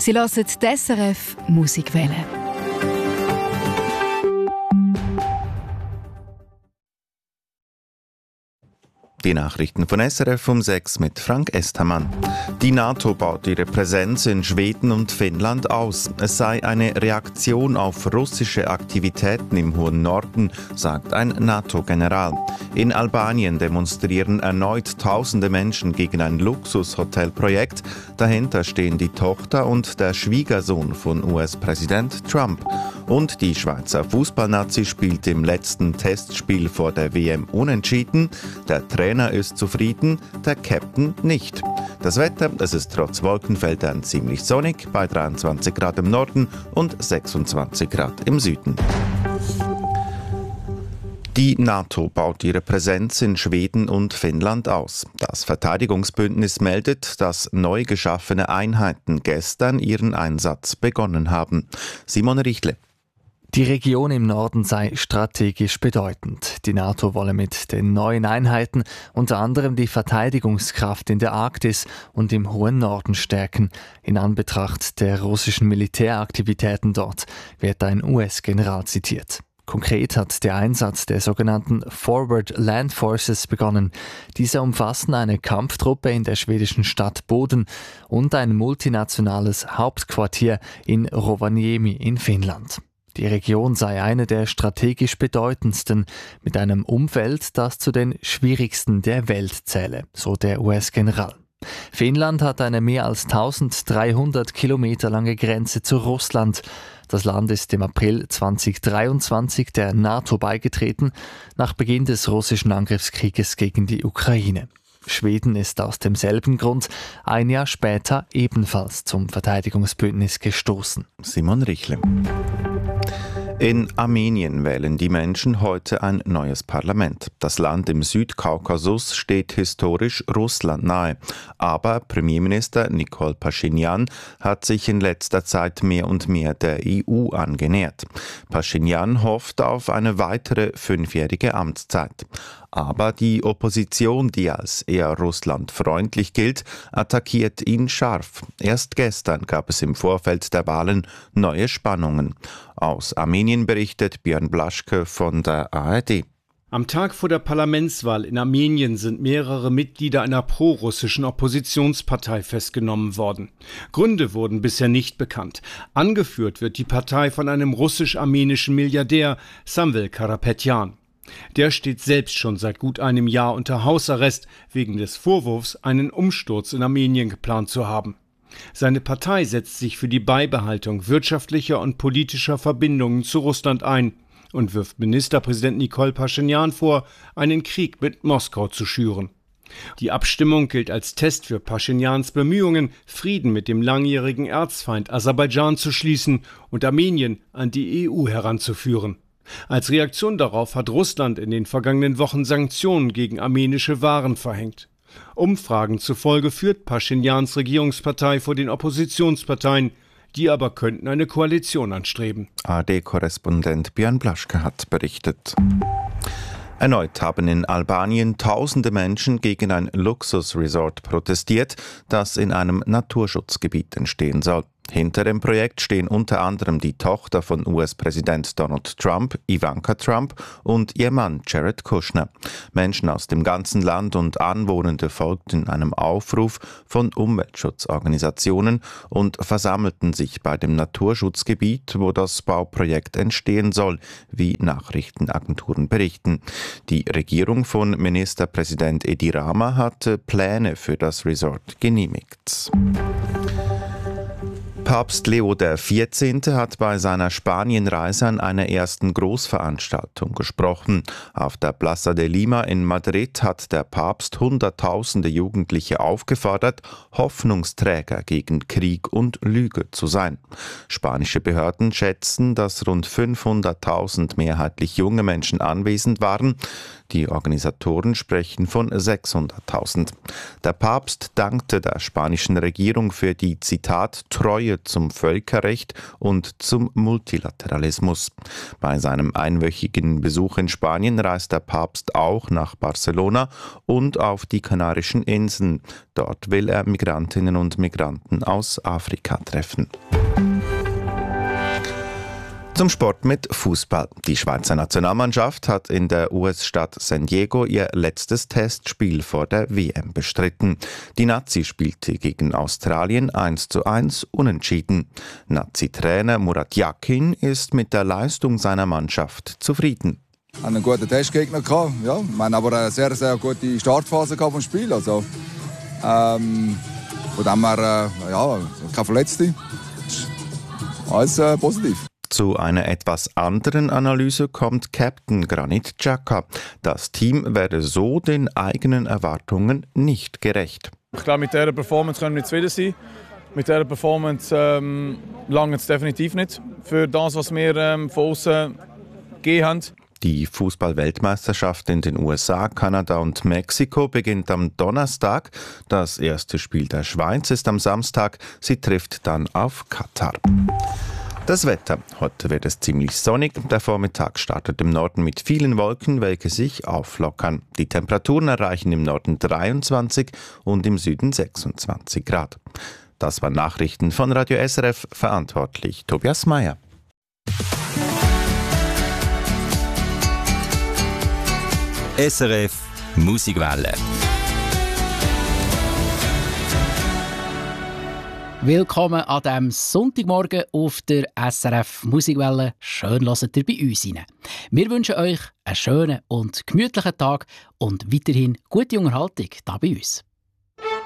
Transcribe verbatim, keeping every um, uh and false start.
Sie hören die S R F Musikwelle. Die Nachrichten von S R F um sechs mit Frank Estermann. Die NATO baut ihre Präsenz in Schweden und Finnland aus. Es sei eine Reaktion auf russische Aktivitäten im hohen Norden, sagt ein NATO-General. In Albanien demonstrieren erneut tausende Menschen gegen ein Luxushotelprojekt. Dahinter stehen die Tochter und der Schwiegersohn von U S-Präsident Trump. Und die Schweizer Fußballnazi spielt im letzten Testspiel vor der W M unentschieden. Der Trainer ist zufrieden, der Captain nicht. Das Wetter, es ist trotz Wolkenfeldern ziemlich sonnig, bei dreiundzwanzig Grad im Norden und sechsundzwanzig Grad im Süden. Die NATO baut ihre Präsenz in Schweden und Finnland aus. Das Verteidigungsbündnis meldet, dass neu geschaffene Einheiten gestern ihren Einsatz begonnen haben. Simon Richle. Die Region im Norden sei strategisch bedeutend. Die NATO wolle mit den neuen Einheiten unter anderem die Verteidigungskraft in der Arktis und im hohen Norden stärken. In Anbetracht der russischen Militäraktivitäten dort wird ein U S-General zitiert. Konkret hat der Einsatz der sogenannten Forward Land Forces begonnen. Diese umfassen eine Kampftruppe in der schwedischen Stadt Boden und ein multinationales Hauptquartier in Rovaniemi in Finnland. Die Region sei eine der strategisch bedeutendsten, mit einem Umfeld, das zu den schwierigsten der Welt zähle, so der U S-General. Finnland hat eine mehr als eintausenddreihundert Kilometer lange Grenze zu Russland. Das Land ist im April zweitausenddreiundzwanzig der NATO beigetreten, nach Beginn des russischen Angriffskrieges gegen die Ukraine. Schweden ist aus demselben Grund ein Jahr später ebenfalls zum Verteidigungsbündnis gestoßen. Simon Richle. In Armenien wählen die Menschen heute ein neues Parlament. Das Land im Südkaukasus steht historisch Russland nahe. Aber Premierminister Nikol Paschinjan hat sich in letzter Zeit mehr und mehr der E U angenähert. Paschinjan hofft auf eine weitere fünfjährige Amtszeit. Aber die Opposition, die als eher russlandfreundlich gilt, attackiert ihn scharf. Erst gestern gab es im Vorfeld der Wahlen neue Spannungen. Aus Armenien berichtet Björn Blaschke von der A R D. Am Tag vor der Parlamentswahl in Armenien sind mehrere Mitglieder einer prorussischen Oppositionspartei festgenommen worden. Gründe wurden bisher nicht bekannt. Angeführt wird die Partei von einem russisch-armenischen Milliardär, Samvel Karapetyan. Der steht selbst schon seit gut einem Jahr unter Hausarrest wegen des Vorwurfs, einen Umsturz in Armenien geplant zu haben. Seine Partei setzt sich für die Beibehaltung wirtschaftlicher und politischer Verbindungen zu Russland ein und wirft Ministerpräsident Nikol Paschinjan vor, einen Krieg mit Moskau zu schüren. Die Abstimmung gilt als Test für Paschinjans Bemühungen, Frieden mit dem langjährigen Erzfeind Aserbaidschan zu schließen und Armenien an die E U heranzuführen. Als Reaktion darauf hat Russland in den vergangenen Wochen Sanktionen gegen armenische Waren verhängt. Umfragen zufolge führt Paschinjans Regierungspartei vor den Oppositionsparteien, die aber könnten eine Koalition anstreben. A R D-Korrespondent Björn Blaschke hat berichtet. Erneut haben in Albanien tausende Menschen gegen ein Luxusresort protestiert, das in einem Naturschutzgebiet entstehen soll. Hinter dem Projekt stehen unter anderem die Tochter von U S-Präsident Donald Trump, Ivanka Trump, und ihr Mann Jared Kushner. Menschen aus dem ganzen Land und Anwohnende folgten einem Aufruf von Umweltschutzorganisationen und versammelten sich bei dem Naturschutzgebiet, wo das Bauprojekt entstehen soll, wie Nachrichtenagenturen berichten. Die Regierung von Ministerpräsident Edi Rama hatte Pläne für das Resort genehmigt. Papst Leo der Vierzehnte hat bei seiner Spanienreise an einer ersten Großveranstaltung gesprochen. Auf der Plaza de Lima in Madrid hat der Papst Hunderttausende Jugendliche aufgefordert, Hoffnungsträger gegen Krieg und Lüge zu sein. Spanische Behörden schätzen, dass rund fünfhunderttausend mehrheitlich junge Menschen anwesend waren. Die Organisatoren sprechen von sechshunderttausend. Der Papst dankte der spanischen Regierung für die, Zitat, Treue Nähe zum Völkerrecht und zum Multilateralismus. Bei seinem einwöchigen Besuch in Spanien reist der Papst auch nach Barcelona und auf die Kanarischen Inseln. Dort will er Migrantinnen und Migranten aus Afrika treffen. Zum Sport mit Fußball. Die Schweizer Nationalmannschaft hat in der U S-Stadt San Diego ihr letztes Testspiel vor der W M bestritten. Die Nazi spielte gegen Australien eins zu eins unentschieden. Nazi-Trainer Murat Yakin ist mit der Leistung seiner Mannschaft zufrieden. Wir hatten einen guten Testgegner gehabt, ja. Wir haben aber eine sehr, sehr gute Startphase gehabt vom Spiel. Also, ähm, von dem her, äh, ja, keine Verletzte. Alles äh, positiv. Zu einer etwas anderen Analyse kommt Captain Granit Xhaka. Das Team werde so den eigenen Erwartungen nicht gerecht. Ich glaube, mit dieser Performance können wir nicht zufrieden sein. Mit dieser Performance ähm, langt es definitiv nicht für das, was wir ähm, von außen gegeben haben. Die Fußball-Weltmeisterschaft in den U S A, Kanada und Mexiko beginnt am Donnerstag. Das erste Spiel der Schweiz ist am Samstag. Sie trifft dann auf Katar. Das Wetter. Heute wird es ziemlich sonnig. Der Vormittag startet im Norden mit vielen Wolken, welche sich auflockern. Die Temperaturen erreichen im Norden dreiundzwanzig und im Süden sechsundzwanzig Grad. Das waren Nachrichten von Radio S R F, verantwortlich Tobias Meyer. S R F Musikwelle. Willkommen an diesem Sonntagmorgen auf der S R F Musikwelle. Schön hört ihr bei uns rein. Wir wünschen euch einen schönen und gemütlichen Tag und weiterhin gute Unterhaltung hier bei uns.